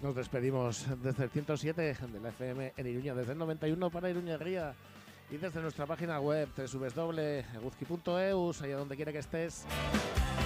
Nos despedimos desde el 107 de la FM en Iruña, desde el 91 para Iruña Ría y desde nuestra página web www.eguzki.eus, allá donde quiera que estés.